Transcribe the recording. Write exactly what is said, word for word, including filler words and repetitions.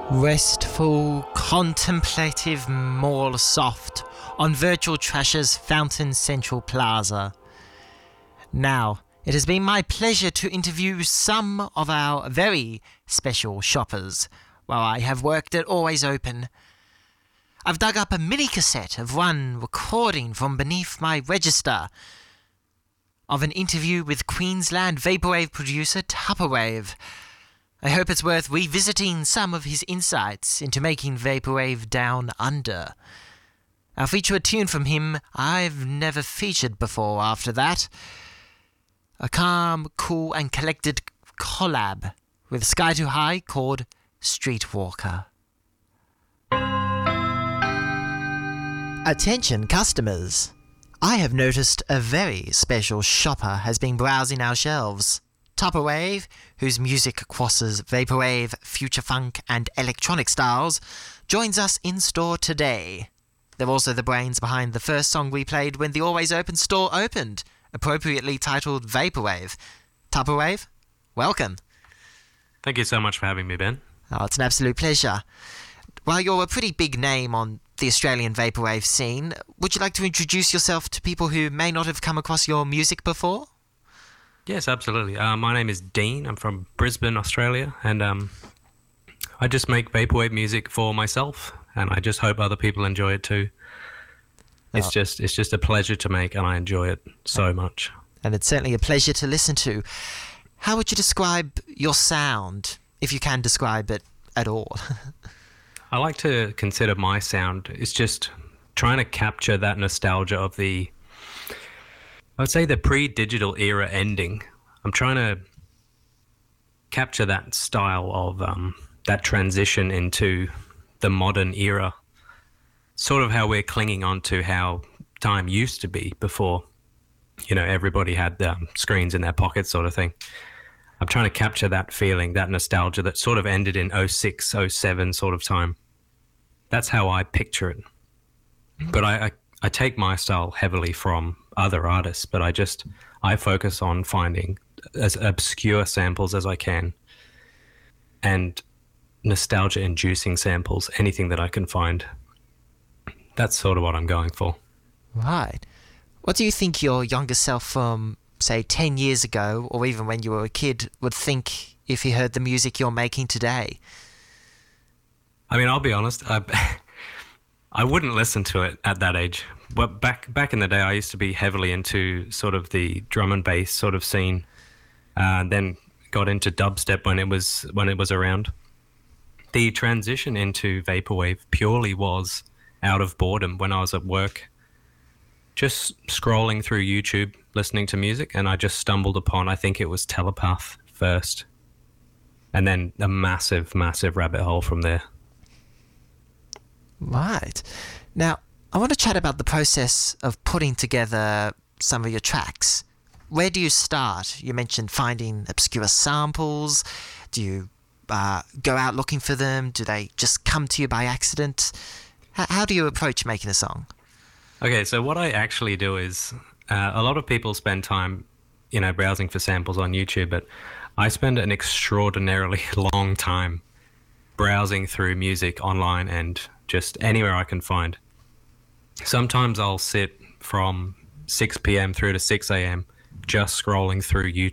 Restful, contemplative mall soft on Virtual Trash's Fountain Central Plaza. Now, it has been my pleasure to interview some of our very special shoppers while I have worked at Always Open. I've dug up a mini cassette of one recording from beneath my register of an interview with Queensland Vaporwave producer Tupperwave. I hope it's worth revisiting some of his insights into making Vaporwave down under. I'll feature a tune from him I've never featured before after that. A calm, cool and collected collab with Sky Too High called Streetwalker. Attention customers! I have noticed a very special shopper has been browsing our shelves. Tupperwave, whose music crosses vaporwave, future funk and electronic styles, joins us in store today. They're also the brains behind the first song we played when the Always Open store opened, appropriately titled Vaporwave. Tupperwave, welcome. Thank you so much for having me, Ben. Oh, it's an absolute pleasure. While you're a pretty big name on the Australian vaporwave scene, would you like to introduce yourself to people who may not have come across your music before? Yes, absolutely. Uh, my name is Dean. I'm from Brisbane, Australia, and um, I just make vaporwave music for myself, and I just hope other people enjoy it too. It's Oh. just it's just a pleasure to make, and I enjoy it so much. And it's certainly a pleasure to listen to. How would you describe your sound, if you can describe it at all? I like to consider my sound is just trying to capture that nostalgia of the, I would say the pre-digital era ending. I'm trying to capture that style of um, that transition into the modern era. Sort of how we're clinging on to how time used to be before, you know, everybody had um, screens in their pockets sort of thing. I'm trying to capture that feeling, that nostalgia that sort of ended in oh six, oh seven sort of time. That's how I picture it. But I, I, I take my style heavily from other artists, but I just, I focus on finding as obscure samples as I can and nostalgia-inducing samples, anything that I can find. That's sort of what I'm going for. Right. What do you think your younger self from, say, ten years ago, or even when you were a kid, would think if he heard the music you're making today? I mean, I'll be honest, I, I wouldn't listen to it at that age. But back back in the day, I used to be heavily into sort of the drum and bass sort of scene, uh, then got into dubstep when it was when it was around. The transition into vaporwave purely was out of boredom when I was at work, just scrolling through YouTube, listening to music, and I just stumbled upon, I think it was Telepath first, and then a massive, massive rabbit hole from there. Right. Now, I want to chat about the process of putting together some of your tracks. Where do you start? You mentioned finding obscure samples. Do you uh, go out looking for them? Do they just come to you by accident? H- how do you approach making a song? Okay, so what I actually do is, uh, a lot of people spend time, you know, browsing for samples on YouTube, but I spend an extraordinarily long time browsing through music online and just anywhere I can find. Sometimes I'll sit from six p.m. through to six a.m. just scrolling through YouTube